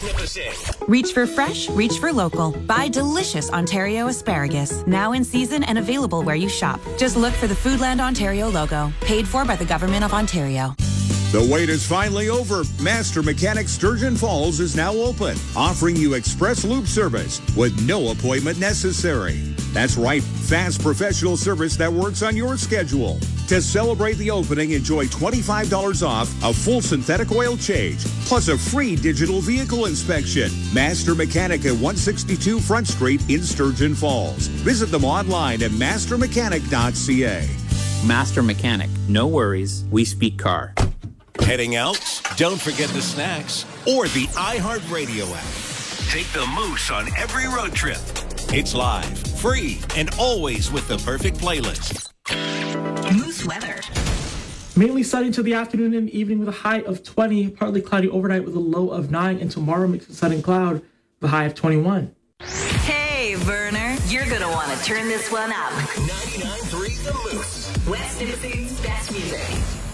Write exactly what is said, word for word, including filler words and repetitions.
Reach for fresh, reach for local. Buy delicious Ontario asparagus. Now in season and available where you shop. Just look for the Foodland Ontario logo. Paid for by the Government of Ontario. The wait is finally over. Master Mechanic Sturgeon Falls is now open, offering you express loop service with no appointment necessary. That's right, fast professional service that works on your schedule. To celebrate the opening, enjoy twenty-five dollars off a full synthetic oil change, plus a free digital vehicle inspection. Master Mechanic at one sixty-two Front Street in Sturgeon Falls. Visit them online at master mechanic dot c a. Master Mechanic, no worries, we speak car. Heading out? Don't forget the snacks or the iHeartRadio app. Take the Moose on every road trip. It's live, free, and always with the perfect playlist. Moose weather. Mainly sunny until the afternoon and evening with a high of twenty. Partly cloudy overnight with a low of nine. And tomorrow mix of sun and cloud with a high of twenty-one. Hey, Werner, you're going to want to turn this one up. ninety-nine point three The Moose. West Tennessee best music.